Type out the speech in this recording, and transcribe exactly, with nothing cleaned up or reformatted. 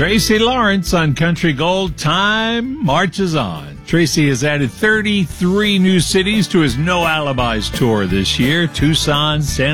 Tracy Lawrence on Country Gold. Time marches on. Tracy has added thirty-three new cities to his No Alibis tour this year. Tucson, San